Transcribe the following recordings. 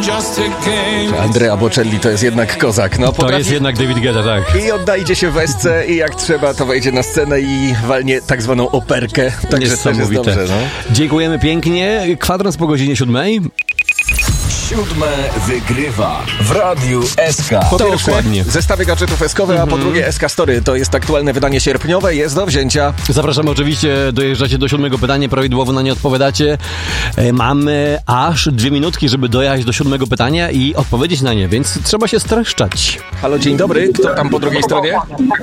Andrea Bocelli to jest jednak kozak. No, to jest jednak David Guetta, tak. I odnajdzie się w esce i jak trzeba, to wejdzie na scenę i walnie tak zwaną operkę. Także też jest dobrze, no. Dziękujemy pięknie. Kwadrans po godzinie 7. 7 wygrywa w Radiu SK. Po pierwsze, Dokładnie. zestawy gadżetów eskowe, a po drugie SK Story. To jest aktualne wydanie sierpniowe, jest do wzięcia. Zapraszamy oczywiście, dojeżdżacie do 7 pytania, prawidłowo na nie odpowiadacie. Mamy aż 2 minutki, żeby dojechać do 7 pytania i odpowiedzieć na nie, więc trzeba się streszczać. Halo, dzień dobry. Kto tam po drugiej stronie?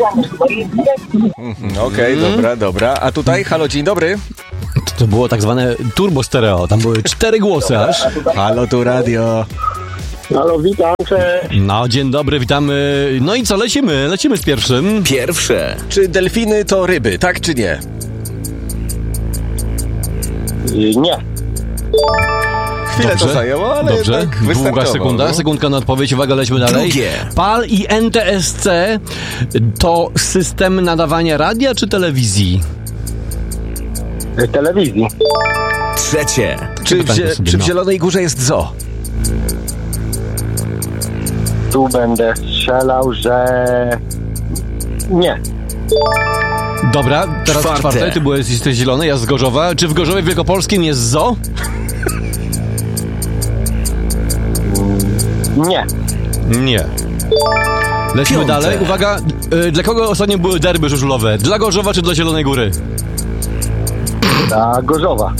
Okej, dobra. A tutaj, halo, dzień dobry. To było tak zwane turbo stereo, tam były 4 głosy aż. Halo, tu radio. Halo, witam, cześć. No, dzień dobry, witamy. No i co, lecimy z pierwszym. Pierwsze. Czy delfiny to ryby, tak czy nie? Nie. Chwilę to zajęło, ale dobrze. jednak Długa wystartował, sekunda, no. sekundka na odpowiedź, uwaga, lećmy dalej. Drugie. PAL i NTSC to system nadawania radia czy telewizji? Telewizji. Trzecie. Czy w Zielonej Górze jest zoo? Tu będę strzelał, że... Nie. Dobra, teraz czwarte. Ty jesteś zielony, ja z Gorzowa. Czy w Gorzowie Wielkopolskim jest zoo? Nie. Nie. Lećmy Piąte. dalej. Uwaga, dla kogo ostatnio były derby żużlowe? Dla Gorzowa czy dla Zielonej Góry? Ta Gorzowa.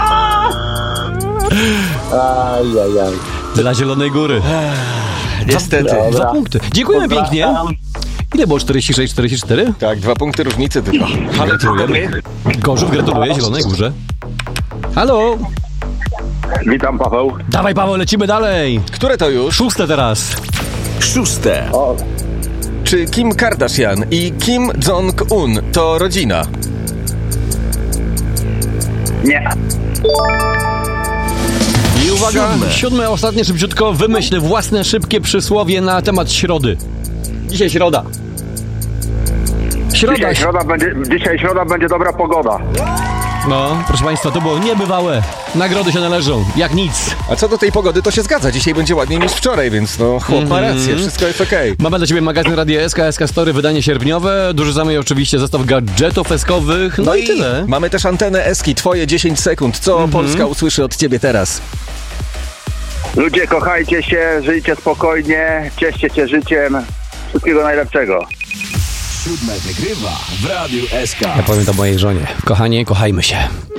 Ajajaj. Dla Zielonej Góry. Niestety. 2 punkty. Dziękujemy pięknie. Ile było? 46, 44? Tak, 2 punkty różnicy tylko. Halo, dzień dobry. Gorzów gratuluję Zielonej Górze. Halo. Witam, Paweł. Dawaj, Paweł, lecimy dalej. Które to już? 6 teraz. Szóste. O, Czy Kim Kardashian i Kim Jong-un to rodzina? nie. I uwaga, 7, ostatnie, szybciutko. Wymyśl własne, szybkie przysłowie na temat środy. Dzisiaj środa. Dzisiaj środa będzie dobra pogoda. No, proszę Państwa, to było niebywałe. Nagrody się należą, jak nic. A co do tej pogody, to się zgadza. Dzisiaj będzie ładniej niż wczoraj, więc no chłop ma rację, wszystko jest okej. Mamy dla Ciebie magazyn Radia SK, SK Story, wydanie sierpniowe. Dorzucamy oczywiście zestaw gadżetów eskowych. No i tyle. Mamy też antenę Eski, twoje 10 sekund. Co Polska usłyszy od ciebie teraz? Ludzie, kochajcie się, żyjcie spokojnie, cieszcie się życiem. Wszystkiego najlepszego. 7 wygrywa w Radiu SK. Ja powiem to mojej żonie. Kochanie, kochajmy się.